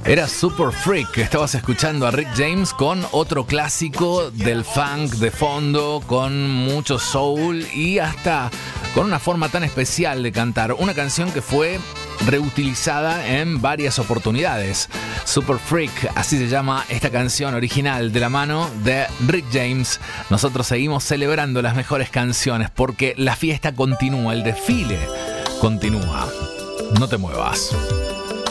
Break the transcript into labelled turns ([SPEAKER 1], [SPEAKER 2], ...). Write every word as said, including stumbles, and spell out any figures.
[SPEAKER 1] Era Super Freak. Estabas escuchando a Rick James con otro clásico del funk de fondo, con mucho soul y hasta con una forma tan especial de cantar. Una canción que fue reutilizada en varias oportunidades. Super Freak, así se llama esta canción original de la mano de Rick James. Nosotros seguimos celebrando las mejores canciones porque la fiesta continúa, el desfile continúa. No te muevas.